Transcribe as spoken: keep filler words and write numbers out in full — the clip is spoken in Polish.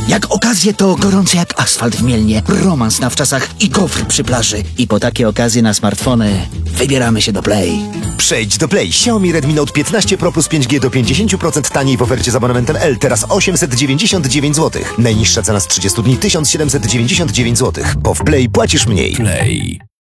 Jak okazje to gorące jak asfalt w Mielnie, romans na wczasach i gofry przy plaży. I po takie okazje na smartfony wybieramy się do Play. Przejdź do Play. Xiaomi Redmi Note piętnaście Pro plus pięć G do pięćdziesiąt procent taniej w ofercie z abonamentem L. Teraz osiemset dziewięćdziesiąt dziewięć złotych. Najniższa cena z trzydziestu dni tysiąc siedemset dziewięćdziesiąt dziewięć złotych. Bo w Play płacisz mniej. Play.